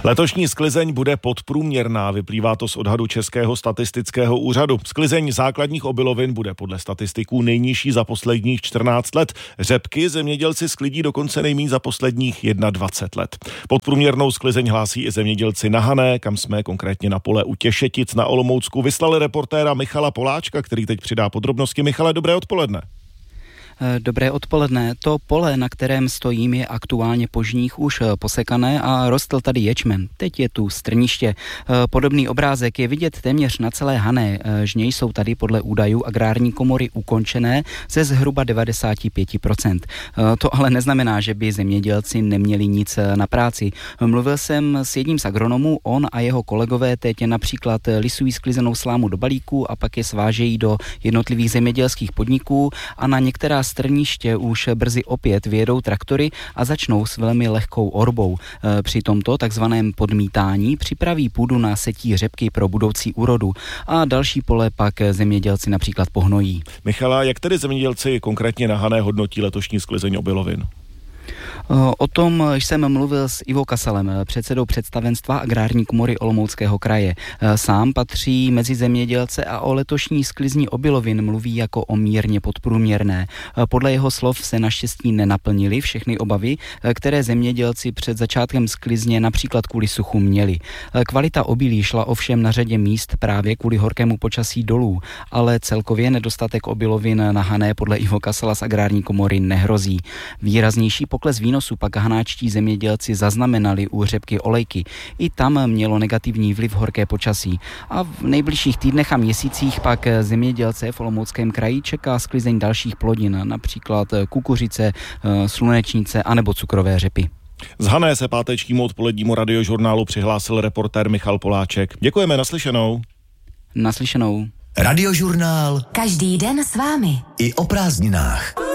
Letošní sklizeň bude podprůměrná, vyplývá to z odhadu Českého statistického úřadu. Sklizeň základních obilovin bude podle statistiků nejnižší za posledních 14 let. Řepky zemědělci sklidí dokonce nejméně za posledních 21 let. Podprůměrnou sklizeň hlásí i zemědělci na Hané, kam jsme konkrétně na pole u Těšetic na Olomoucku vyslali reportéra Michala Poláčka, který teď přidá podrobnosti. Michale, dobré odpoledne. Dobré odpoledne. To pole, na kterém stojím, je aktuálně po žních už posekané a rostl tady ječmen. Teď je tu strniště. Podobný obrázek je vidět téměř na celé Hané. Žně jsou tady podle údajů Agrární komory ukončené ze zhruba 95%. To ale neznamená, že by zemědělci neměli nic na práci. Mluvil jsem s jedním z agronomů, on a jeho kolegové teď například lisují sklizenou slámu do balíků a pak je svážejí do jednotlivých zemědělských podniků a na některá strniště už brzy opět vyjedou traktory a začnou s velmi lehkou orbou. Při tomto takzvaném podmítání připraví půdu na setí řepky pro budoucí úrodu a další pole pak zemědělci například pohnojí. Michala, jak tedy zemědělci konkrétně na Hané hodnotí letošní sklizeň obilovin? O tom jsem mluvil s Ivo Kasalem, předsedou představenstva Agrární komory Olomouckého kraje. Sám patří mezi zemědělce a o letošní sklizni obilovin mluví jako o mírně podprůměrné. Podle jeho slov se naštěstí nenaplnily všechny obavy, které zemědělci před začátkem sklizně například kvůli suchu měli. Kvalita obilí šla ovšem na řadě míst právě kvůli horkému počasí dolů, ale celkově nedostatek obilovin na Hané podle Ivo Kasala z Agrární komory nehrozí. Výraznější pokles výnosu pak hanáčtí zemědělci zaznamenali u řepky olejky. I tam mělo negativní vliv horké počasí. A v nejbližších týdnech a měsících pak zemědělce v Olomouckém kraji čeká sklizeň dalších plodin, například kukuřice, slunečnice anebo cukrové řepy. Z Hané se pátečnímu odpolednímu radiožurnálu přihlásil reportér Michal Poláček. Děkujeme, naslyšenou. Naslyšenou. Radiožurnál. Každý den s vámi. I o prázdninách.